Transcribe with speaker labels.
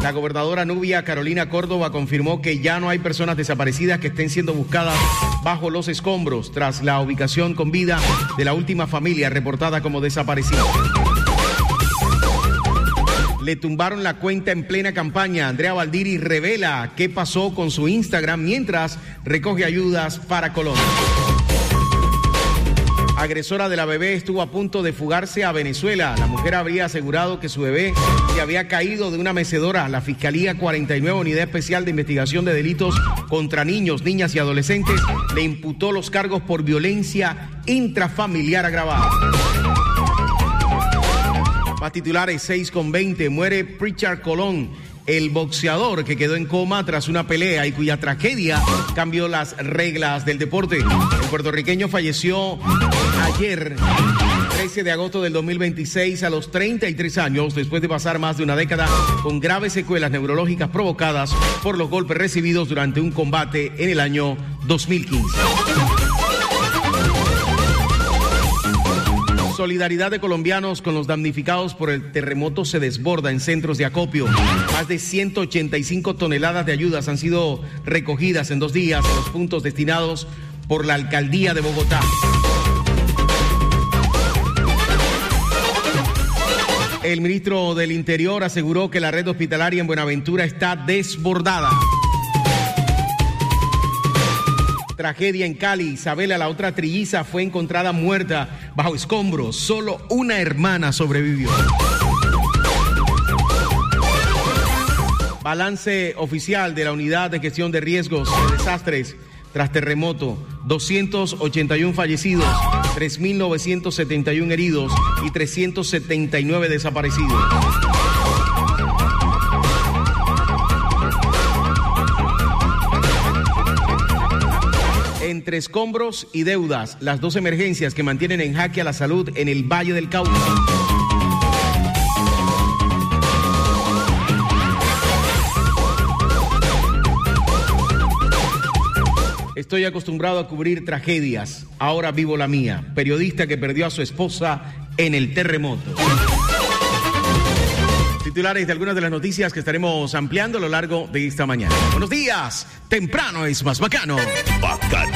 Speaker 1: La gobernadora Nubia Carolina Córdoba confirmó que ya no hay personas desaparecidas que estén siendo buscadas bajo los escombros tras la ubicación con vida de la última familia reportada como desaparecida. Le tumbaron la cuenta en plena campaña. Andrea Valdiri revela qué pasó con su Instagram mientras recoge ayudas para Colombia. Agresora de la bebé estuvo a punto de fugarse a Venezuela. La mujer habría asegurado que su bebé se había caído de una mecedora. La Fiscalía 49, Unidad Especial de Investigación de Delitos contra Niños, Niñas y Adolescentes, le imputó los cargos por violencia intrafamiliar agravada. Más titulares, 6:20, muere Pritchard Colón, el boxeador que quedó en coma tras una pelea y cuya tragedia cambió las reglas del deporte. El puertorriqueño falleció ayer, 13 de agosto del 2026, a los 33 años, después de pasar más de una década con graves secuelas neurológicas provocadas por los golpes recibidos durante un combate en el año 2015. Solidaridad de colombianos con los damnificados por el terremoto se desborda en centros de acopio. Más de 185 toneladas de ayudas han sido recogidas en 2 días en los puntos destinados por la Alcaldía de Bogotá. El ministro del Interior aseguró que la red hospitalaria en Buenaventura está desbordada. Tragedia en Cali. Isabela, la otra trilliza, fue encontrada muerta bajo escombros. Solo una hermana sobrevivió. Balance oficial de la Unidad de Gestión de Riesgos de Desastres tras terremoto: 281 fallecidos, 3.971 heridos y 379 desaparecidos. Entre escombros y deudas, las 2 emergencias que mantienen en jaque a la salud en el Valle del Cauca. Estoy acostumbrado a cubrir tragedias, ahora vivo la mía. Periodista que perdió a su esposa en el terremoto. Titulares de algunas de las noticias que estaremos ampliando a lo largo de esta mañana. Buenos días, temprano es más bacano. Bacano.